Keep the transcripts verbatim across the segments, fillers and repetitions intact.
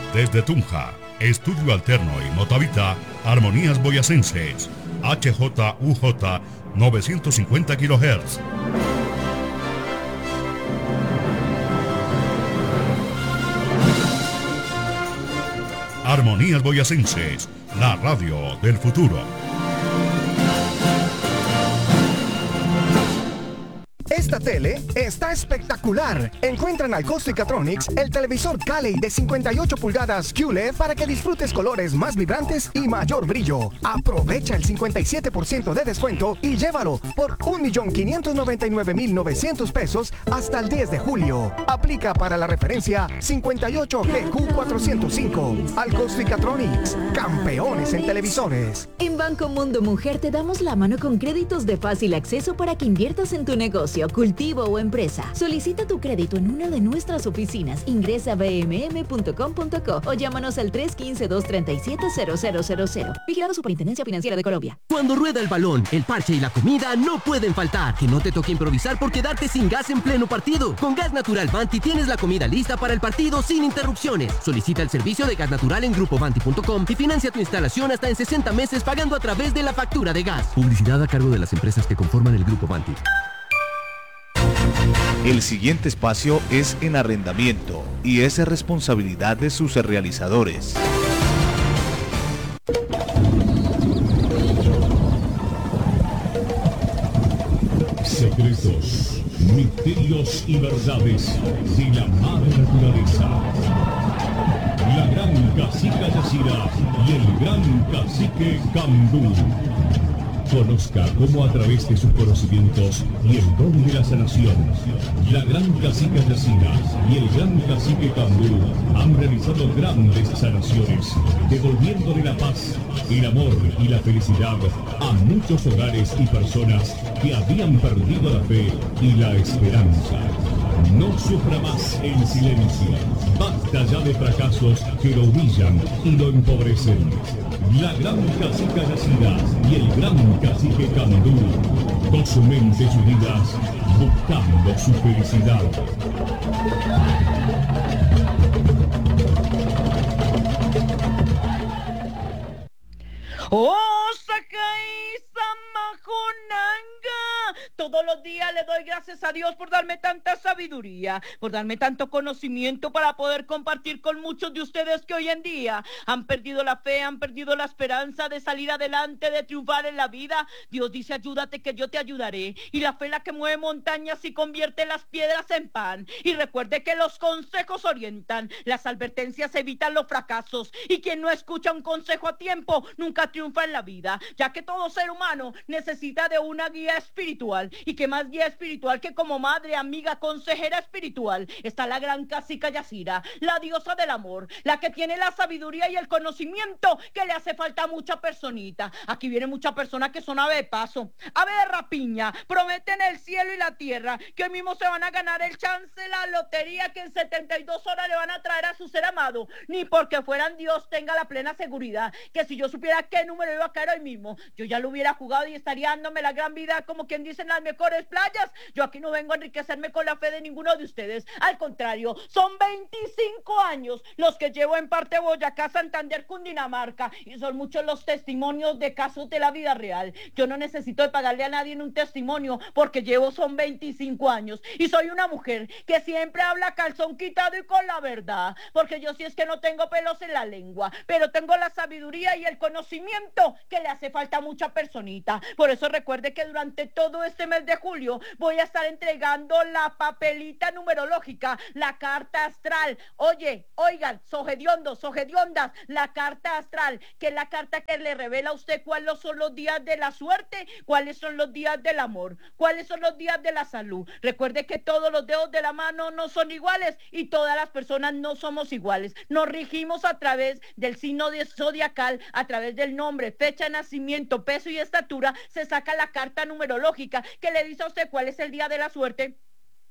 Desde Tunja, Estudio Alterno y Motavita, Armonías Boyacenses, H J U J novecientos cincuenta kilohertz. Armonías Boyacenses, la radio del futuro. Esta tele está espectacular. Encuentra en Alcostricatronics el televisor Cali de cincuenta y ocho pulgadas Q L E D para que disfrutes colores más vibrantes y mayor brillo. Aprovecha el cincuenta y siete por ciento de descuento y llévalo por un millón quinientos noventa y nueve mil novecientos pesos hasta el diez de julio. Aplica para la referencia cincuenta y ocho G Q cuatrocientos cinco. Alcostricatronics, campeones en televisores. En Banco Mundo Mujer te damos la mano con créditos de fácil acceso para que inviertas en tu negocio, cultivo o empresa. Solicita tu crédito en una de nuestras oficinas. Ingresa a b m m punto com punto co o llámanos al tres uno cinco, dos tres siete, cero cero cero cero. Vigilado Superintendencia Financiera de Colombia. Cuando rueda el balón, el parche y la comida no pueden faltar. Que no te toque improvisar por quedarte sin gas en pleno partido. Con Gas Natural Banti tienes la comida lista para el partido sin interrupciones. Solicita el servicio de gas natural en grupo banti punto com y financia tu instalación hasta en sesenta meses pagando a través de la factura de gas. Publicidad a cargo de las empresas que conforman el grupo Banti. El siguiente espacio es en arrendamiento y es responsabilidad de sus realizadores. Secretos, misterios y verdades de la madre naturaleza. La gran cacica Yacira y el gran cacique Cambú. Conozca cómo a través de sus conocimientos y el don de la sanación, la gran cacica Yacira y el gran cacique Cambú han realizado grandes sanaciones, devolviéndole la paz, el amor y la felicidad a muchos hogares y personas que habían perdido la fe y la esperanza. No sufra más en silencio. Basta ya de fracasos que lo humillan y lo empobrecen. La gran cacica Yacira y el gran cacique Candú, con su mente unidas, buscando su felicidad. ¡Oh, Sakai Samajunanga! Todos los días le doy gracias a Dios por darme tanta sabiduría, por darme tanto conocimiento para poder compartir con muchos de ustedes que hoy en día han perdido la fe, han perdido la esperanza de salir adelante, de triunfar en la vida. Dios dice, ayúdate que yo te ayudaré. Y la fe es la que mueve montañas y convierte las piedras en pan. Y recuerde que los consejos orientan, las advertencias evitan los fracasos. Y quien no escucha un consejo a tiempo, nunca triunfa en la vida, ya que todo ser humano necesita de una guía espiritual. Y que más guía espiritual que como madre, amiga, consejera espiritual está la gran cacica Yacira, la diosa del amor, la que tiene la sabiduría y el conocimiento que le hace falta a mucha personita. Aquí viene mucha persona que son ave de paso, ave de rapiña, prometen el cielo y la tierra que hoy mismo se van a ganar el chance, la lotería que en setenta y dos horas le van a traer a su ser amado. Ni porque fueran Dios tenga la plena seguridad que si yo supiera qué número iba a caer hoy mismo, yo ya lo hubiera jugado y estaría dándome la gran vida como quien dice en las mejores playas. Yo aquí no vengo a enriquecerme con la fe de ninguno de ustedes, al contrario, son veinticinco años los que llevo en parte Boyacá, Santander, Cundinamarca, y son muchos los testimonios de casos de la vida real. Yo no necesito de pagarle a nadie en un testimonio porque llevo son veinticinco años y soy una mujer que siempre habla calzón quitado y con la verdad, porque yo sí es que no tengo pelos en la lengua, pero tengo la sabiduría y el conocimiento que le hace falta a mucha personita. Por eso recuerde que durante todo este mes de julio voy a estar entregando la papelita numerológica, la carta astral. Oye, oigan, sogediondos, sogediondas, la carta astral, que es la carta que le revela a usted cuáles son los días de la suerte, cuáles son los días del amor, cuáles son los días de la salud. Recuerde que todos los dedos de la mano no son iguales y todas las personas no somos iguales. Nos regimos a través del signo de zodiacal, a través del nombre, fecha de nacimiento, peso y estatura, se saca la carta numerológica que le dice a usted cuál es el día de la suerte,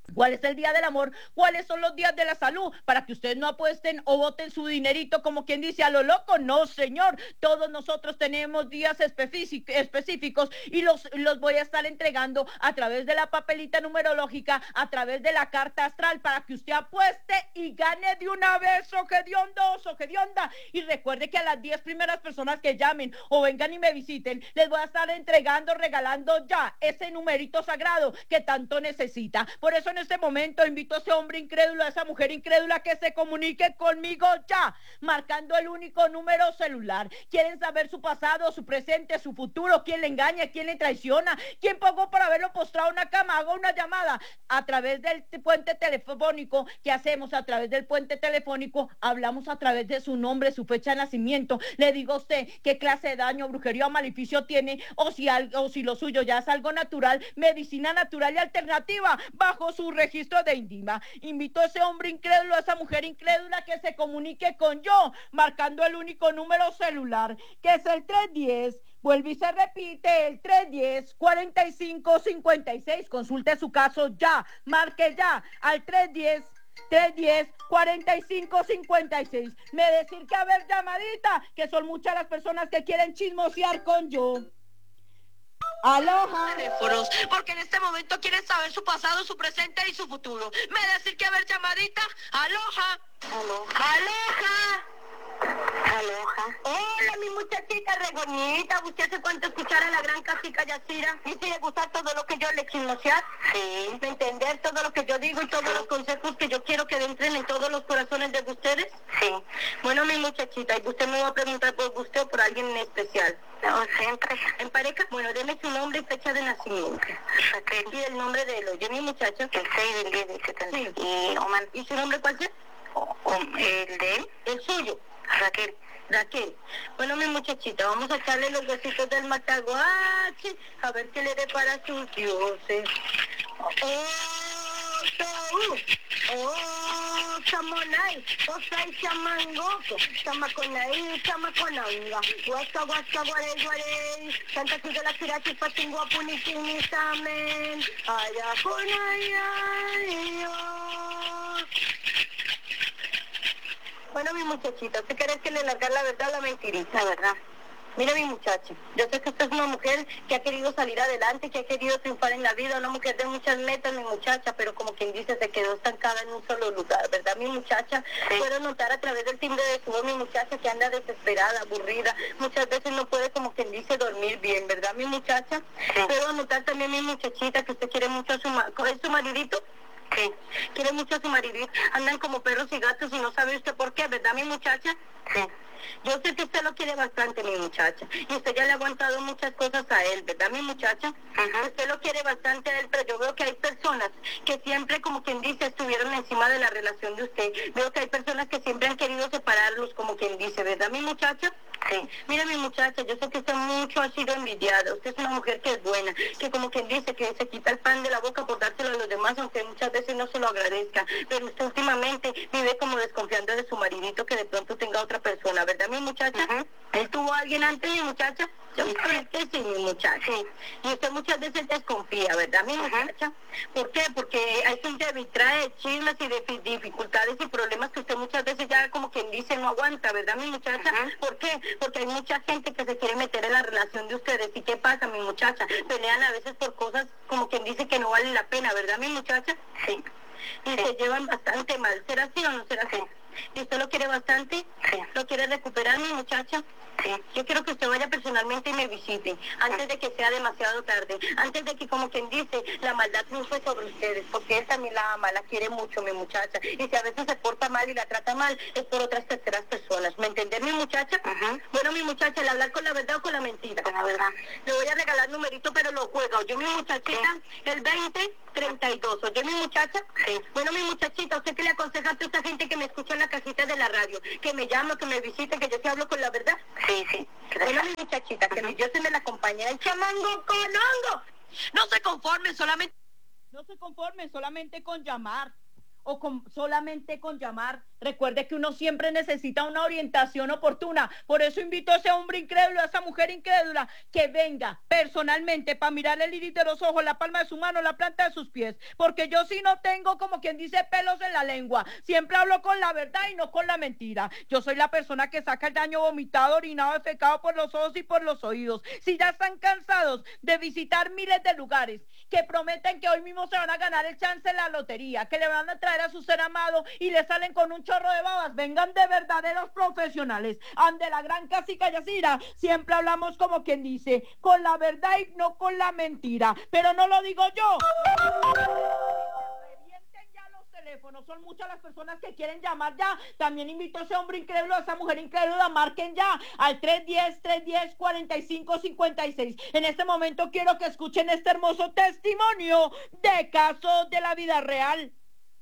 ¿Cuál es el día del amor? ¿Cuáles son los días de la salud? Para que ustedes no apuesten o voten su dinerito como quien dice a lo loco. No, señor. Todos nosotros tenemos días específicos y los, los voy a estar entregando a través de la papelita numerológica, a través de la carta astral, para que usted apueste y gane de una vez. ¡Oh, qué diondos! ¡Oh, qué dionda! Y recuerde que a las diez primeras personas que llamen o vengan y me visiten, les voy a estar entregando, regalando ya ese numerito sagrado que tanto necesita. Por eso en este momento invito a ese hombre incrédulo, a esa mujer incrédula que se comunique conmigo ya, marcando el único número celular. Quieren saber su pasado, su presente, su futuro, quién le engaña, quién le traiciona, quién pagó para haberlo postrado en una cama. Hago una llamada a través del puente telefónico. ¿Qué hacemos a través del puente telefónico? Hablamos a través de su nombre, su fecha de nacimiento. Le digo a usted qué clase de daño, brujería o maleficio tiene, o si, algo, o si lo suyo ya es algo natural, medicina natural y alternativa, bajo su registro de INVIMA. Invito a ese hombre incrédulo, a esa mujer incrédula que se comunique con yo, marcando el único número celular, que es el tres diez. Vuelve y se repite, el tres diez, cuarenta y cinco, cincuenta y seis. Consulte su caso ya, marque ya al tres diez, tres diez, cuarenta y cinco, cincuenta y seis. Me decir que a ver, llamadita, que son muchas las personas que quieren chismosear con yo. Aloha. Teléfonos, porque en este momento quieren saber su pasado, su presente y su futuro. Me decir que a ver, llamadita. Aloha. Aloha. Aloha. Aloha. Hola, mi muchachita re bonita. ¿Usted hace cuánto escuchar a la gran cacica Yacira? ¿Y si le gusta todo lo que yo le chismosear? Sí. ¿Me entender todo lo que yo digo y todos sí. los consejos que yo quiero que entren en todos los corazones de ustedes? Sí. Bueno, mi muchachita, ¿y usted me va a preguntar por usted o por alguien en especial? No, siempre. ¿En pareja? Bueno, deme su nombre y fecha de nacimiento. Raquel. Y el nombre de él. Oye, mi muchacha. El seis del diez del setenta. Sí. Y Oman. ¿Y su nombre cuál es? O, o, el de él. El suyo. Raquel. Raquel. Bueno, mi muchachita, vamos a echarle los huesitos del mataguache, a ver qué le depara sus dioses. Oh, oh, oh, chamonay, osay chamangoco, chamaconay, chamaconanga, guasca, guasca, guarey, guarey, Santa Cruz de la Kirachi, Patingua, Puniquini, Samen, Ayaconay, Bueno, mi muchachita, ¿usted quiere que le largar la verdad o la mentirita? La verdad. Mira, mi muchacha, yo sé que usted es una mujer que ha querido salir adelante, que ha querido triunfar en la vida, una mujer de muchas metas, mi muchacha, pero como quien dice, se quedó estancada en un solo lugar, ¿verdad, mi muchacha? Sí. Puedo notar a través del timbre de su voz, mi muchacha, que anda desesperada, aburrida, muchas veces no puede, como quien dice, dormir bien, ¿verdad, mi muchacha? Sí. Puedo notar también, mi muchachita, que usted quiere mucho a su, ma- ¿es su maridito? Sí. Quiere mucho a su maridito, andan como perros y gatos y no sabe usted por qué, ¿verdad, mi muchacha? Sí. Yo sé que usted lo quiere bastante, mi muchacha, y usted ya le ha aguantado muchas cosas a él, ¿verdad, mi muchacha? Uh-huh. Usted lo quiere bastante a él, pero yo veo que hay personas que siempre, como quien dice, estuvieron encima de la relación de usted. Veo que hay personas que siempre han querido separarlos, como quien dice, ¿verdad, mi muchacha? Sí. Mira, mi muchacha, yo sé que usted mucho ha sido envidiada. Usted es una mujer que es buena, que como quien dice, que se quita el pan de la boca por dárselo a los demás, aunque muchas veces no se lo agradezca. Pero usted últimamente vive como desconfiando de su maridito, que de pronto tenga otra persona, ¿verdad, mi muchacha? Uh-huh. ¿Él tuvo a alguien antes, mi muchacha? Yo creo que sí, mi muchacha. Sí. Y usted muchas veces desconfía, ¿verdad, mi muchacha? ¿Por qué? Porque hay gente que trae chismes y de dificultades y problemas que usted muchas veces ya, como quien dice, no aguanta, ¿verdad, mi muchacha? Uh-huh. ¿Por qué? Porque hay mucha gente que se quiere meter en la relación de ustedes. ¿Y qué pasa, mi muchacha? Pelean a veces por cosas, como quien dice, que no valen la pena, ¿verdad, mi muchacha? Sí. Y sí. Se llevan bastante mal. ¿Será así o no será así? ¿Y usted lo quiere bastante? Sí. ¿Lo quiere recuperar, mi muchacha? Sí. Yo quiero que usted vaya personalmente y me visite, antes de que sea demasiado tarde, antes de que, como quien dice, la maldad triunfe sobre ustedes, porque él también la ama, la quiere mucho, mi muchacha, y si a veces se porta mal y la trata mal, es por otras terceras personas, ¿me entiende, mi muchacha? Uh-huh. Bueno, mi muchacha, ¿le hablar con la verdad o con la mentira? Con la verdad. Le voy a regalar numerito, pero lo juega. Yo, mi muchachita, sí. El veinte, treinta y dos. Oye, mi muchacha. Sí. Bueno, mi muchachita, ¿usted qué le aconseja a toda esta gente que me escucha en la casita de la radio? Que me llama, que me visite, que yo te hablo con la verdad. Sí, sí. Bueno, mi muchachita, uh-huh. Que mi Dios se me la acompañe. El chamango con hongo. No se conformen solamente. No se conformen solamente con llamar. o con, solamente con llamar. Recuerde que uno siempre necesita una orientación oportuna. Por eso invito a ese hombre incrédulo, a esa mujer incrédula, que venga personalmente para mirarle el iris de los ojos, la palma de su mano, la planta de sus pies. Porque yo sí no tengo, como quien dice, pelos en la lengua. Siempre hablo con la verdad y no con la mentira. Yo soy la persona que saca el daño vomitado, orinado, defecado por los ojos y por los oídos. Si ya están cansados de visitar miles de lugares que prometen que hoy mismo se van a ganar el chance en la lotería, que le van a traer a su ser amado y le salen con un chorro de babas, vengan de verdaderos profesionales. Ante la gran cacica Yacira siempre hablamos, como quien dice, con la verdad y no con la mentira. Pero no lo digo yo. Teléfono. Son muchas las personas que quieren llamar ya. También invito a ese hombre incrédulo, a esa mujer incrédula, marquen ya al tres uno cero, tres uno cero, cuatro cinco cinco seis. En este momento quiero que escuchen este hermoso testimonio de casos de la vida real.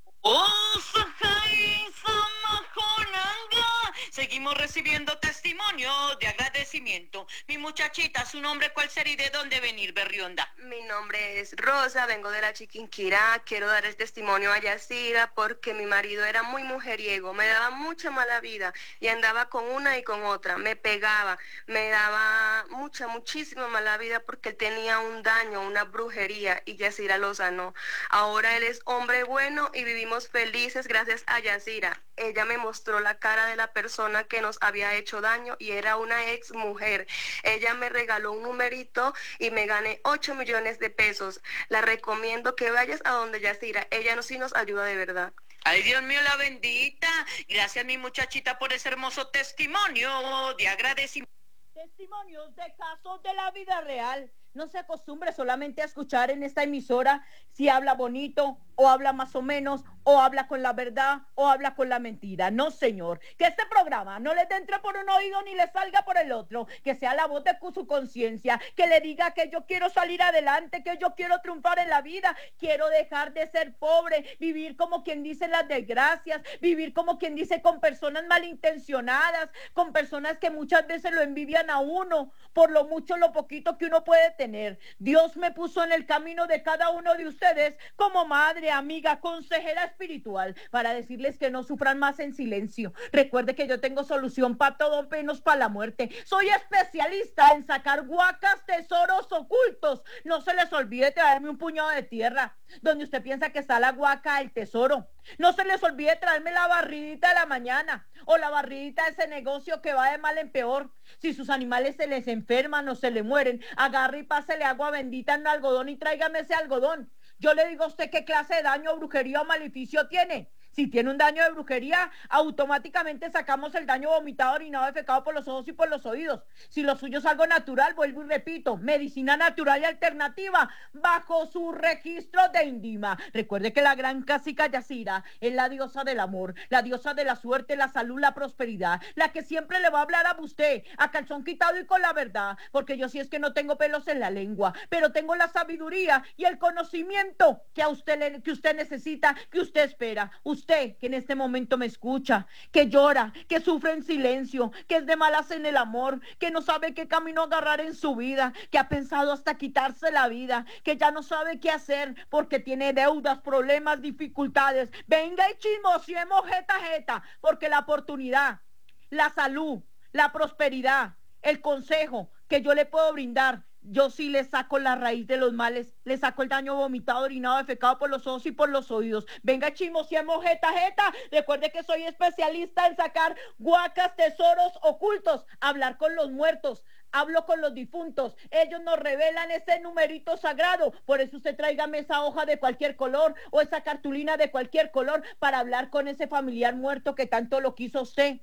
Seguimos recibiendo testimonio de agradecimiento. Mi muchachita, ¿su nombre cuál sería y de dónde venir, Berrionda? Mi nombre es Rosa, vengo de la Chiquinquirá. Quiero dar el testimonio a Yacira porque mi marido era muy mujeriego, me daba mucha mala vida y andaba con una y con otra, me pegaba, me daba mucha, muchísima mala vida porque él tenía un daño, una brujería y Yacira lo sanó. Ahora él es hombre bueno y vivimos felices gracias a Yacira. Ella me mostró la cara de la persona que nos había hecho daño y era una ex mujer. Ella me regaló un numerito y me gané ocho millones de pesos. La recomiendo que vayas a donde Yacira. Ella no, sí nos ayuda de verdad. Ay, Dios mío, la bendita. Gracias, mi muchachita, por ese hermoso testimonio de agradecimiento. Testimonios de casos de la vida real. No se acostumbre solamente a escuchar en esta emisora si habla bonito o habla más o menos, o habla con la verdad o habla con la mentira. No, señor. Que este programa no le entre por un oído ni le salga por el otro. Que sea la voz de su conciencia. Que le diga que yo quiero salir adelante, que yo quiero triunfar en la vida. Quiero dejar de ser pobre, vivir como quien dice las desgracias, vivir como quien dice con personas malintencionadas, con personas que muchas veces lo envidian a uno por lo mucho, lo poquito que uno puede tener. Dios me puso en el camino de cada uno de ustedes como madre, amiga, consejera espiritual, para decirles que no sufran más en silencio. Recuerde que yo tengo solución para todo, menos para la muerte. Soy especialista en sacar huacas, tesoros ocultos. No se les olvide traerme un puñado de tierra donde usted piensa que está la huaca, el tesoro. No se les olvide traerme la barridita de la mañana o la barridita de ese negocio que va de mal en peor. Si sus animales se les enferman o se le mueren, agarre y pásele agua bendita en un algodón y tráigame ese algodón. Yo le digo a usted qué clase de daño, brujería o maleficio tiene. Si tiene un daño de brujería, automáticamente sacamos el daño vomitado, orinado, defecado por los ojos y por los oídos. Si lo suyo es algo natural, vuelvo y repito, medicina natural y alternativa, bajo su registro de INVIMA. Recuerde que la gran cacica Yacira es la diosa del amor, la diosa de la suerte, la salud, la prosperidad, la que siempre le va a hablar a usted, a calzón quitado y con la verdad, porque yo sí es que no tengo pelos en la lengua, pero tengo la sabiduría y el conocimiento que a usted, le, que usted necesita, que usted espera. Usted Usted que en este momento me escucha, que llora, que sufre en silencio, que es de malas en el amor, que no sabe qué camino agarrar en su vida, que ha pensado hasta quitarse la vida, que ya no sabe qué hacer porque tiene deudas, problemas, dificultades. Venga y chismosiemos jeta jeta, porque la oportunidad, la salud, la prosperidad, el consejo que yo le puedo brindar, yo sí le saco la raíz de los males, le saco el daño vomitado, orinado, defecado por los ojos y por los oídos. Venga, chismosiemos jeta jeta. Recuerde que soy especialista en sacar huacas, tesoros ocultos, hablar con los muertos. Hablo con los difuntos, ellos nos revelan ese numerito sagrado. Por eso usted tráigame esa hoja de cualquier color o esa cartulina de cualquier color para hablar con ese familiar muerto que tanto lo quiso usted.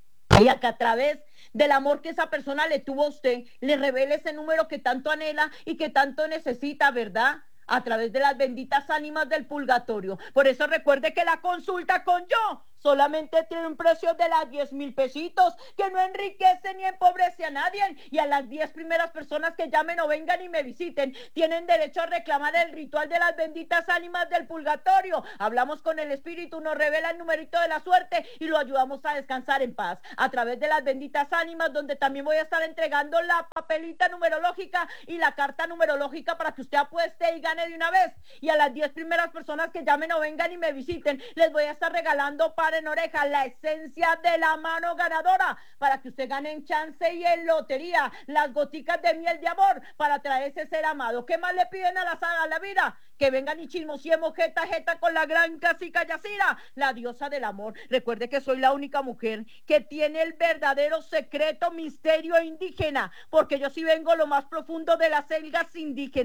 Y a que a través del amor que esa persona le tuvo a usted, le revele ese número que tanto anhela y que tanto necesita, ¿verdad? A través de las benditas ánimas del purgatorio. Por eso recuerde que la consulta con yo solamente tiene un precio de las diez mil pesitos, que no enriquece ni empobrece a nadie. Y a las diez primeras personas que llamen o vengan y me visiten, tienen derecho a reclamar el ritual de las benditas ánimas del purgatorio. Hablamos con el espíritu, nos revela el numerito de la suerte y lo ayudamos a descansar en paz a través de las benditas ánimas, donde también voy a estar entregando la papelita numerológica y la carta numerológica para que usted apueste y gane de una vez. Y a las diez primeras personas que llamen o vengan y me visiten, les voy a estar regalando para en oreja la esencia de la mano ganadora, para que usted gane en chance y en lotería, las goticas de miel de amor para traer ese ser amado. ¿Qué más le piden a la saga, a la vida? Que vengan y chismosiemos jeta jeta con la gran cacica Yacira, la diosa del amor. Recuerde que soy la única mujer que tiene el verdadero secreto misterio indígena, porque yo sí vengo lo más profundo de las selgas indígenas.